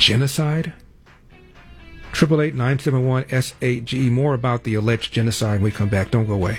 genocide? 888-971-SAGE. More about the alleged genocide when we come back. Don't go away.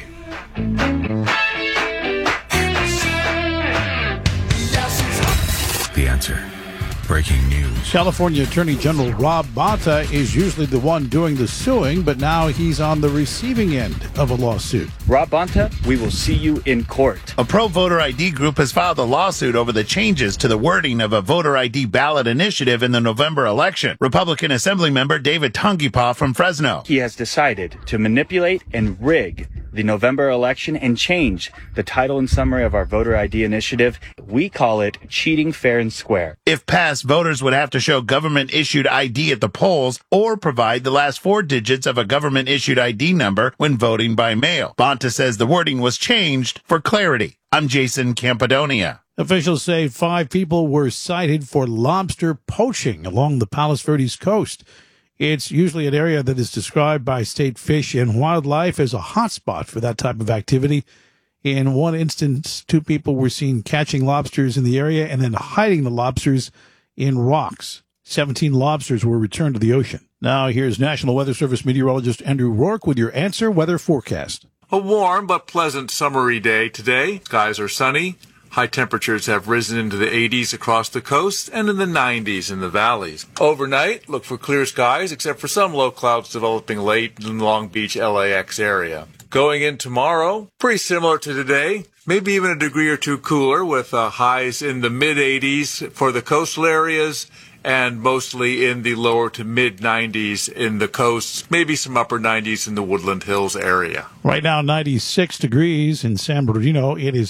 The Answer. Breaking news. California Attorney General Rob Bonta is usually the one doing the suing, but now he's on the receiving end of a lawsuit. Rob Bonta, we will see you in court. A pro-voter ID group has filed a lawsuit over the changes to the wording of a voter ID ballot initiative in the November election. Republican Assemblymember David Tungipaw from Fresno. He has decided to manipulate and rig the November election and change the title and summary of our voter ID initiative. We call it cheating fair and square. If passed, voters would have to show government-issued ID at the polls or provide the last 4 digits of a government-issued ID number when voting by mail. Bonta says the wording was changed for clarity. I'm Jason Campadonia. Officials say 5 people were cited for lobster poaching along the Palos Verdes coast. It's usually an area that is described by state fish and wildlife as a hotspot for that type of activity. In one instance, 2 people were seen catching lobsters in the area and then hiding the lobsters in rocks. 17 lobsters were returned to the ocean. Now here's National Weather Service meteorologist Andrew Rourke with your Answer Weather forecast. A warm but pleasant summery day today. Skies are sunny. High temperatures have risen into the 80s across the coast and in the 90s in the valleys. Overnight, look for clear skies except for some low clouds developing late in the Long Beach, LAX area. Going in tomorrow, pretty similar to today, maybe even a degree or 2 cooler with highs in the mid-80s for the coastal areas and mostly in the lower to mid-90s in the coasts, maybe some upper 90s in the Woodland Hills area. Right now, 96 degrees in San Bernardino. It is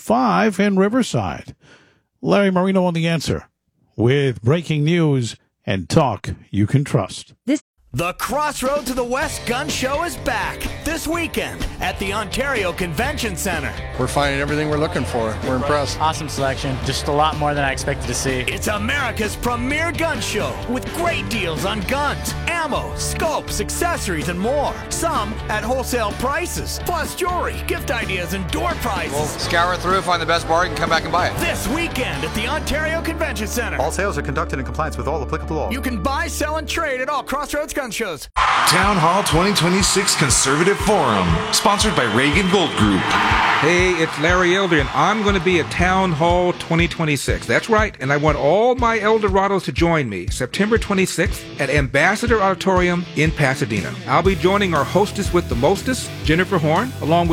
95 in Riverside. Larry Marino on The Answer with breaking news and talk you can trust. The Crossroad to the West Gun Show is back this weekend at the Ontario Convention Center. We're finding everything we're looking for. We're impressed. Awesome selection. Just a lot more than I expected to see. It's America's premier gun show with great deals on guns, ammo, scopes, accessories, and more. Some at wholesale prices, plus jewelry, gift ideas, and door prizes. We'll scour through, find the best bargain, come back and buy it. This weekend at the Ontario Convention Center. All sales are conducted in compliance with all applicable law. You can buy, sell, and trade at all Crossroads gun shows. Town Hall 2026 Conservative Forum, sponsored by Reagan Gold Group. Hey, it's Larry Elder, and I'm going to be at Town Hall 2026. That's right, and I want all my Eldorados to join me September 26th at Ambassador Auditorium in Pasadena. I'll be joining our hostess with the mostest, Jennifer Horn, along with